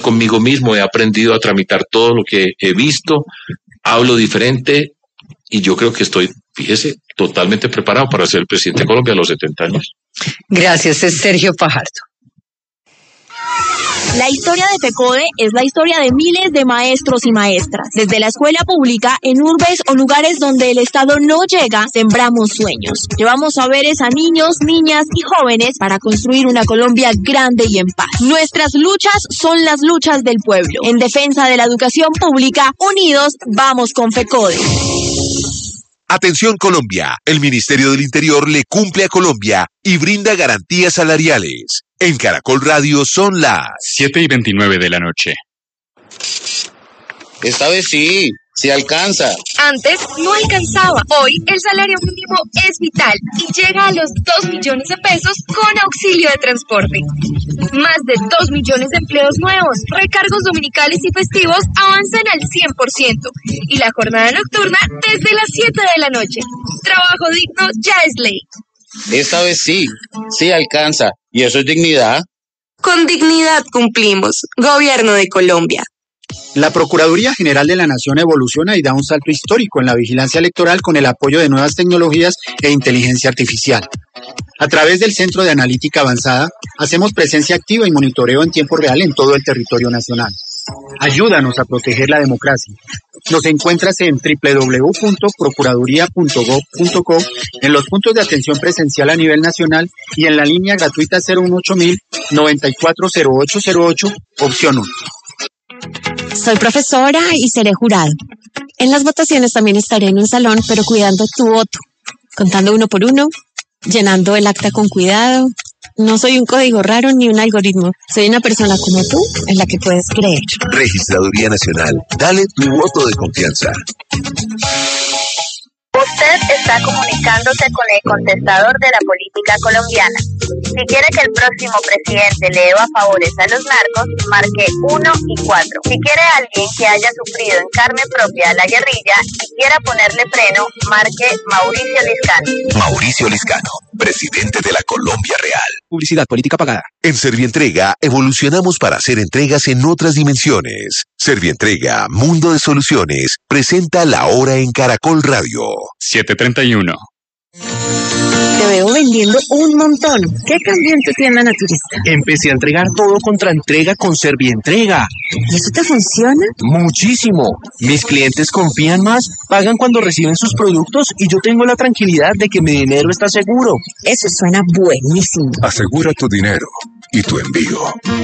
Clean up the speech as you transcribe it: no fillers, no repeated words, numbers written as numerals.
conmigo mismo, he aprendido a tramitar todo lo que he visto, hablo diferente y yo creo que estoy, fíjese, totalmente preparado para ser el presidente de Colombia a los 70 años. Gracias, es Sergio Fajardo. La historia de FECODE es la historia de miles de maestros y maestras. Desde la escuela pública, en urbes o lugares donde el Estado no llega, sembramos sueños. Llevamos saberes a niños, niñas y jóvenes para construir una Colombia grande y en paz. Nuestras luchas son las luchas del pueblo. En defensa de la educación pública, unidos, vamos con FECODE. Atención Colombia, el Ministerio del Interior le cumple a Colombia y brinda garantías salariales. En Caracol Radio son las 7:29 de la noche. Esta vez sí alcanza. Antes no alcanzaba. Hoy el salario mínimo es vital y llega a los 2 millones de pesos con auxilio de transporte. Más de 2 millones de empleos nuevos, recargos dominicales y festivos avanzan al 100% y la jornada nocturna desde las 7 de la noche. Trabajo digno ya es ley. Esta vez sí alcanza. ¿Y eso es dignidad? Con dignidad cumplimos. Gobierno de Colombia. La Procuraduría General de la Nación evoluciona y da un salto histórico en la vigilancia electoral con el apoyo de nuevas tecnologías e inteligencia artificial. A través del Centro de Analítica Avanzada, hacemos presencia activa y monitoreo en tiempo real en todo el territorio nacional. Ayúdanos a proteger la democracia. Nos encuentras en www.procuraduría.gov.co, en los puntos de atención presencial a nivel nacional y en la línea gratuita 018 940808, opción 1. Soy profesora y seré jurado. En las votaciones también estaré en un salón, pero cuidando tu voto, contando uno por uno, llenando el acta con cuidado. No soy un código raro ni un algoritmo. Soy una persona como tú, en la que puedes creer. Registraduría Nacional. Dale tu voto de confianza. Usted está comunicándose con el contestador de la política colombiana. Si quiere que el próximo presidente le deba favores a los narcos, marque 1 y 4. Si quiere a alguien que haya sufrido en carne propia la guerrilla y quiera ponerle freno, marque Mauricio Liscano. Mauricio Liscano, presidente de la Colombia Real. Publicidad política pagada. En Servientrega evolucionamos para hacer entregas en otras dimensiones. Servientrega, Mundo de Soluciones, presenta La Hora en Caracol Radio. 7:31. Te veo vendiendo un montón. ¿Qué cambió en tu tienda naturista? Empecé a entregar todo contra entrega con Servientrega. ¿Y eso te funciona? Muchísimo. Mis clientes confían más, pagan cuando reciben sus productos y yo tengo la tranquilidad de que mi dinero está seguro. Eso suena buenísimo. Asegura tu dinero y tu envío.